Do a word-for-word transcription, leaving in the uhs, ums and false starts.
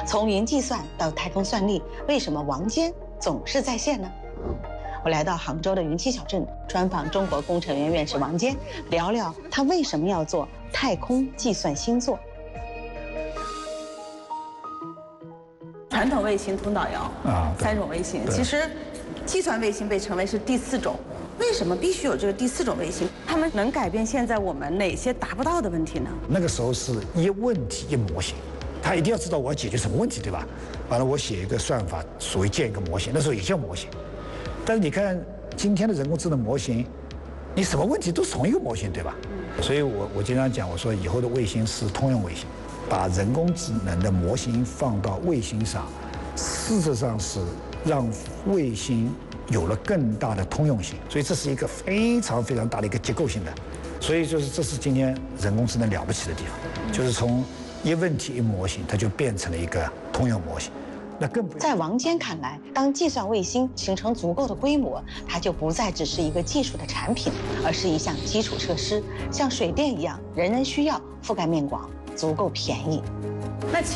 从云计算到太空算力，为什么王坚总是在线呢？我来到杭州的云栖小镇，专访中国工程院院士王坚，聊聊他为什么要做太空计算星座。 传统卫星、通导遥啊， 三种卫星，其实计算卫星被称为是第四种。为什么必须有这个第四种卫星？它们能改变现在我们哪些达不到的问题呢？ 那个时候是一问题一模型，他一定要知道我要解决什么问题，对吧？完了，我写一个算法，所谓建一个模型，那时候也叫模型。但是你看今天的人工智能模型，你什么问题都是同一个模型，对吧？所以我我经常讲，我说以后的卫星是通用卫星，把人工智能的模型放到卫星上，事实上是让卫星有了更大的通用性，所以这是一个非常非常大的一个结构性的，所以就是这是今天人工智能了不起的地方，就是从一问题一模型，它就变成了一个通用模型。那更不在王坚看来，当计算卫星形成足够的规模，它就不再只是一个技术的产品，而是一项基础设施，像水电一样，人人需要，覆盖面广，足够便宜。 那